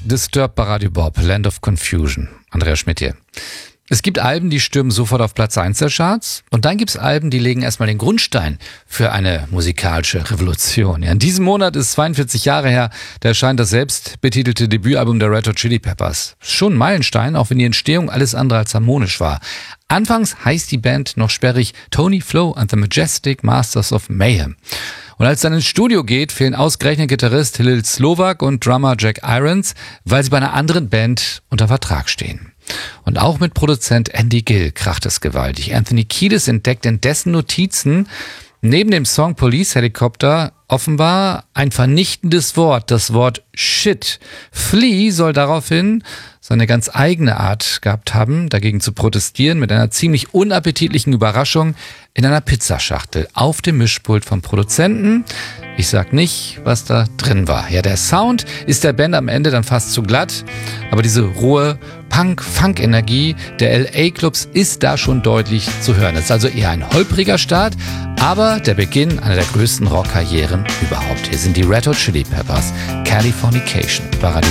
Disturbed bei Radio Bob, Land of Confusion. Andreas Schmidt hier. Es gibt Alben, die stürmen sofort auf Platz 1 der Charts. Und dann gibt's Alben, die legen erstmal den Grundstein für eine musikalische Revolution. Ja, in diesem Monat ist 42 Jahre her, da erscheint das selbstbetitelte Debütalbum der Red Hot Chili Peppers. Schon ein Meilenstein, auch wenn die Entstehung alles andere als harmonisch war. Anfangs heißt die Band noch sperrig Tony Flo and the Majestic Masters of Mayhem. Und als es dann ins Studio geht, fehlen ausgerechnet Gitarrist Hillel Slovak und Drummer Jack Irons, weil sie bei einer anderen Band unter Vertrag stehen. Und auch mit Produzent Andy Gill kracht es gewaltig. Anthony Kiedis entdeckt in dessen Notizen neben dem Song Police Helicopter offenbar ein vernichtendes Wort, das Wort Shit. Flea soll daraufhin seine ganz eigene Art gehabt haben, dagegen zu protestieren, mit einer ziemlich unappetitlichen Überraschung in einer Pizzaschachtel auf dem Mischpult vom Produzenten. Ich sag nicht, was da drin war. Ja, der Sound ist der Band am Ende dann fast zu glatt, aber diese rohe Punk-Funk-Energie der LA-Clubs ist da schon deutlich zu hören. Es ist also eher ein holpriger Start, aber der Beginn einer der größten Rockkarrieren überhaupt. Hier sind die Red Hot Chili Peppers, Californication.